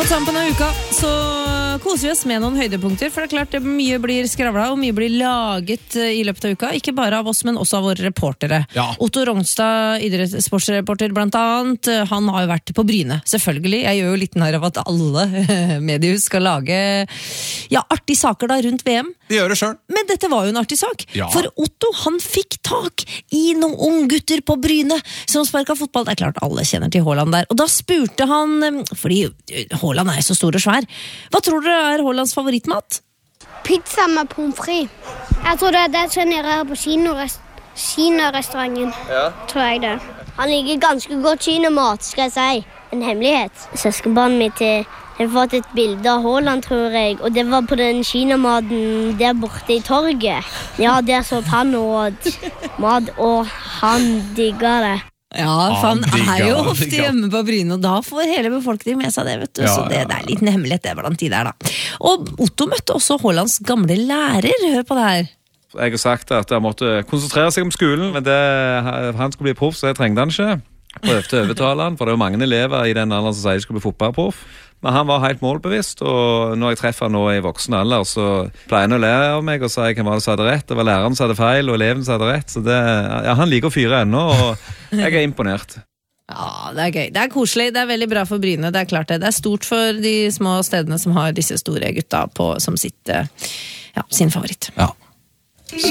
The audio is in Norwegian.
På tampen av uka så koser vi oss med noen høydepunkter, for det klart mye blir skravla og mye blir laget I løpet av uka, ikke bare av oss, men også av våre reportere. Ja. Otto Rongstad, idrettssportsreporter blant annet, han har jo vært på Bryne, selvfølgelig. Jeg gjør jo litt nær av at alle mediehus skal lage artige saker da rundt VM. De gjør det selv. Men dette var jo en artig sak, Ja. for Otto, han fikk tak I noen unggutter på Bryne som sparket fotball. Det klart alle kjenner til Haaland der, og da spurte han, fordi Haaland så stor og svær, hva tror dere Haalands favorittmat? Pizza med pommes frites. Jeg tror det sånn nede her på kinarestauranten. Ja. Tror jeg det. Han liker ganske godt kinamat, skal jeg si. En hemmelighet. Søskenbarnet mitt har fått et bilde av Haaland, tror jeg, og det var på den kinamaten der borte I torget. Ja, der så han åt mat, og han digger det. Ja, for han jo ofte hjemme på Bryne, og da får hele befolkningen med seg det, vet du. Så det er litt en hemmelighet det blant de der da. Og Otto møtte også Haalands gamle lærer, hør på det her. Jeg har sagt at jeg måtte konsentrere seg om skolen, men han skulle bli proff, så jeg trengte han ikke. Prøvde å overtale han, for det mange elever I den alderen som sier de skulle bli fotballproff. Men han var helt målbevisst, og når jeg treffer han nå I voksen alder, så pleier han å lære av meg og si hvem var det som hadde rett. Det var læreren som hadde feil, og eleven som hadde rett. Så han liker å fyre ennå, og jeg imponert. Ja, det gøy. Det koselig, det veldig bra for Bryne, det klart det. Det stort for de små stedene som har disse store gutta på som sitt, sin favoritt. Ja.